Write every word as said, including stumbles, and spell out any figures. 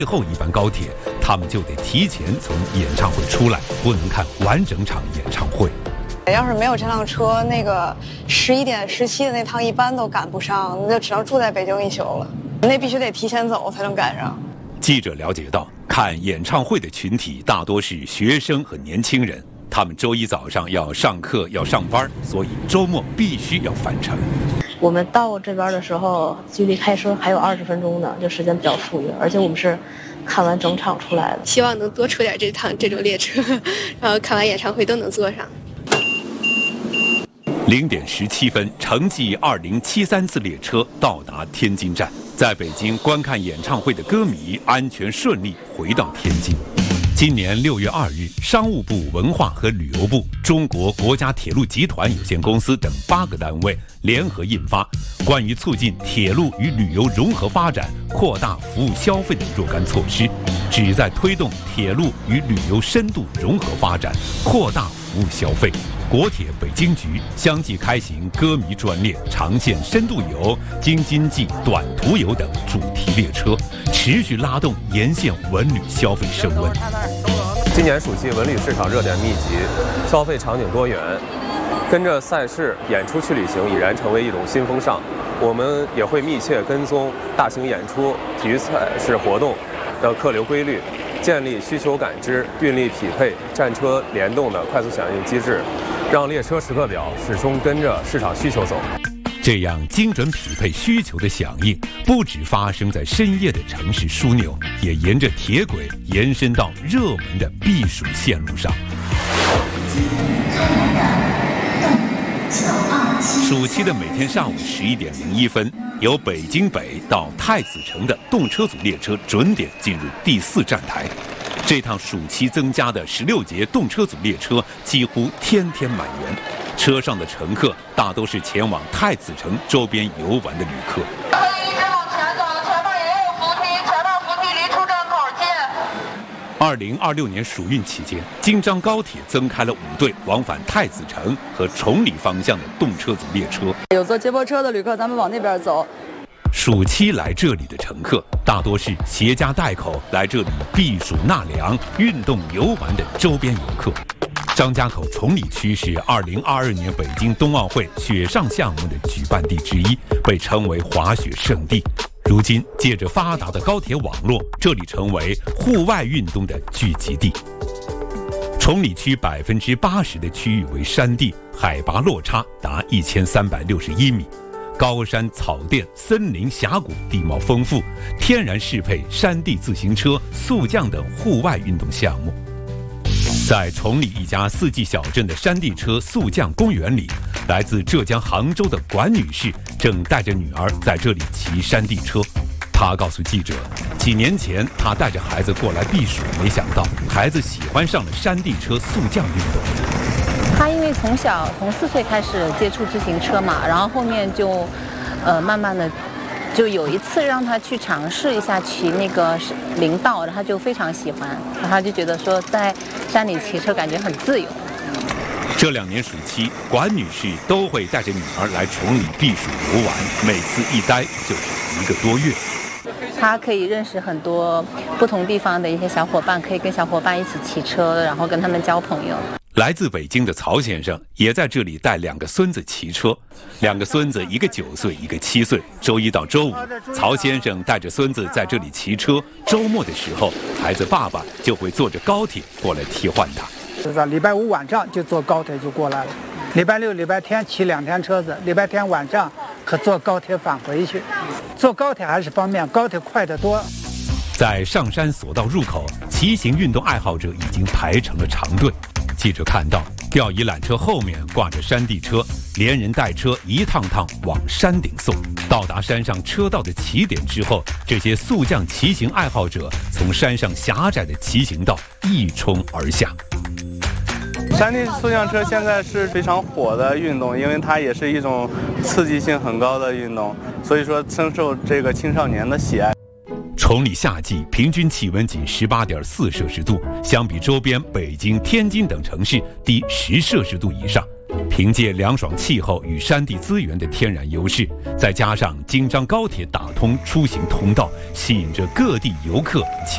最后一班高铁，他们就得提前从演唱会出来，不能看完整场演唱会。 要是没有这辆车，那个十一点十七的那趟一般都赶不上，那就只能住在北京一宿了。那必须得提前走才能赶上。 记者了解到，看演唱会的群体大多是学生和年轻人，他们周一早上要上课要上班，所以周末必须要返程。 我们到这边的时候，距离开车还有二十分钟呢，就时间比较富裕，而且我们是看完整场出来的。 希望能多出点这趟这种列车，然后看完演唱会都能坐上。 零点十七分，城际二零七三次列车到达天津站，在北京观看演唱会的歌迷安全顺利回到天津。今年六月二日，商务部、文化和旅游部、中国国家铁路集团有限公司等八个单位联合印发《关于促进铁路与旅游融合发展、扩大服务消费的若干措施》，旨在推动铁路与旅游深度融合发展，扩大服务消费。国铁北京局相继开行歌迷专列、长线深度游、京津冀短途游等主题列车，持续拉动沿线文旅消费升温。 今年暑期文旅市场热点密集，消费场景多元，跟着赛事演出去旅行已然成为一种新风尚。我们也会密切跟踪大型演出、体育赛事活动的客流规律，建立需求感知、运力匹配、战车联动的快速响应机制，让列车时刻表始终跟着市场需求走。 这样精准匹配需求的响应，不只发生在深夜的城市枢纽，也沿着铁轨延伸到热门的避暑线路上。暑期的每天上午十一点零一分，由北京北到太子城的动车组列车准点进入第四站台。这趟暑期增加的十六节动车组列车几乎天天满员，车上的乘客大都是前往太子城周边游玩的旅客。二零二六年暑运期间，京张高铁增开了五对往返太子城和崇礼方向的动车组列车。 有坐接驳车的旅客，咱们往那边走。 暑期来这里的乘客大多是携家带口来这里避暑纳凉、运动游玩的周边游客。张家口崇礼区是二零二二年北京冬奥会雪上项目的举办地之一，被称为滑雪圣地。如今借着发达的高铁网络，这里成为户外运动的聚集地。崇礼区百分之八十的区域为山地，海拔落差达一千三百六十一米，高山草甸、森林峡谷，地貌丰富，天然适配山地自行车、速降等户外运动项目。在崇礼一家四季小镇的山地车速降公园里，来自浙江杭州的管女士正带着女儿在这里骑山地车。她告诉记者，几年前她带着孩子过来避暑，没想到孩子喜欢上了山地车速降运动。 他因为从小从四岁开始接触自行车嘛，然后后面就，呃，慢慢的，就有一次让他去尝试一下骑那个林道，然后他就非常喜欢，然后他就觉得说在山里骑车感觉很自由。 这两年暑期，管女士都会带着女儿来崇礼避暑游玩，每次一待就是一个多月。 他可以认识很多不同地方的一些小伙伴，可以跟小伙伴一起骑车，然后跟他们交朋友。 来自北京的曹先生也在这里带两个孙子骑车，两个孙子一个九岁，一个七岁。周一到周五，曹先生带着孙子在这里骑车，周末的时候，孩子爸爸就会坐着高铁过来替换他。 是在礼拜五晚上就坐高铁就过来了，礼拜六、礼拜天骑两天车子，礼拜天晚上可坐高铁返回去。坐高铁还是方便，高铁快得多。 在上山索道入口，骑行运动爱好者已经排成了长队。记者看到吊椅缆车后面挂着山地车，连人带车一趟趟往山顶送。到达山上车道的起点之后，这些速降骑行爱好者从山上狭窄的骑行道一冲而下。 山地速降车现在是非常火的运动，因为它也是一种刺激性很高的运动，所以说深受这个青少年的喜爱。 崇礼夏季平均气温仅 十八点四摄氏度，相比周边北京、天津等城市低十摄氏度以上。凭借凉爽气候与山地资源的天然优势，再加上京张高铁打通出行通道，吸引着各地游客前